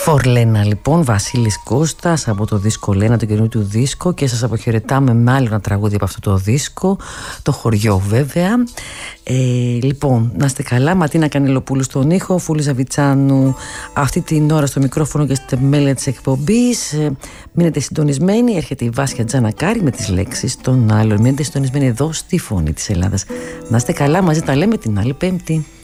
Φορλένα λοιπόν, Βασίλης Κώστας από το δίσκο Λένα, το καινούριο του δίσκο, και σας αποχαιρετάμε με άλλο ένα τραγούδι από αυτό το δίσκο, το Χωριό βέβαια. Λοιπόν, να είστε καλά. Ματίνα Κανελοπούλου στον ήχο, Φούλη Ζαβιτσάνου αυτή την ώρα στο μικρόφωνο και στη μέλη της εκπομπής. Μείνετε συντονισμένοι, έρχεται η Βάσια Τζανακάρη με τις λέξεις των άλλων. Μείνετε συντονισμένοι εδώ στη Φωνή της Ελλάδας. Να είστε καλά, μαζί τα λέμε την άλλη Πέμπτη.